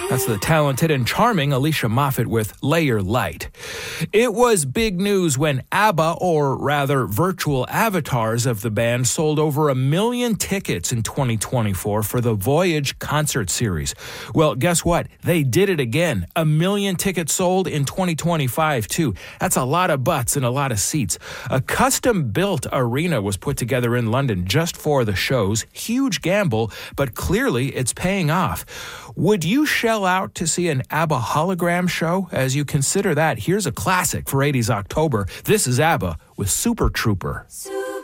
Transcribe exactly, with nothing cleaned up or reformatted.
That's the talented and charming Alicia Moffat with Lay Your Light. It was big news when ABBA, or rather virtual avatars of the band, sold over a million tickets in twenty twenty-four for the Voyage concert series. Well, guess what? They did it again. A million tickets sold in twenty twenty-five, too. That's a lot of butts and a lot of seats. A custom-built arena was put together in London just for the shows. Huge gamble, but clearly it's paying off. Would you shell out to see an ABBA hologram show? As you consider that, here's a classic for eighties October. This is ABBA with Super Trooper. Super